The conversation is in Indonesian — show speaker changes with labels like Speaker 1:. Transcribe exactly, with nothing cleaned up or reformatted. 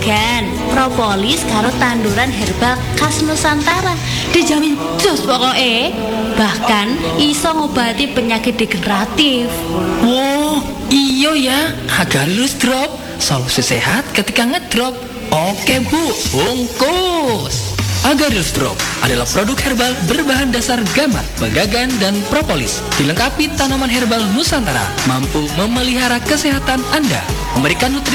Speaker 1: babagan propolis karo tanduran herbal khas Nusantara. Dijamin jos pokoknya. Bahkan iso ngobati penyakit degeneratif.
Speaker 2: Wow, iyo ya, Agarelus Drop, solusi sehat ketika ngedrop. Oke bu, bungkus. Agarelus Drop adalah produk herbal berbahan dasar gamat, pegagan, dan propolis. Dilengkapi tanaman herbal Nusantara, mampu memelihara kesehatan Anda, memberikan nutrisi